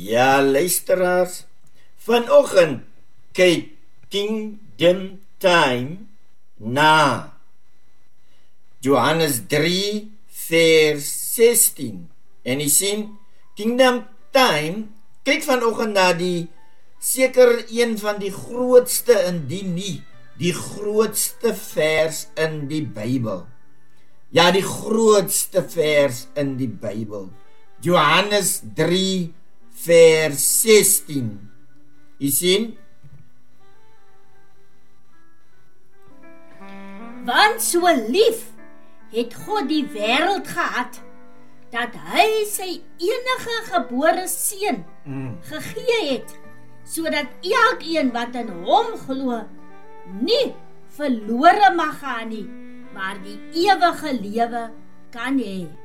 Ja, luisteraars, vanoggend kyk Kingdom Time na Johannes 3 vers 16. En jy sien, Kingdom Time kyk vanoggend na die seker een van die grootste indien nie die grootste vers in die Bybel. Ja, die grootste vers in die Bybel. Johannes 3 vers 16. Jy sien? Want so lief het God die wêreld gehad, dat hy sy enige gebore seun gegee het, sodat elkeen wat in hom glo, nie verlore mag gaan nie, maar die ewige lewe kan hê.